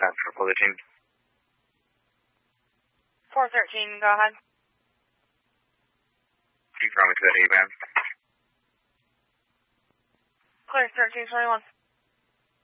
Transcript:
for 413. 413, go ahead. Keep from me to that A-band. Clear 1321.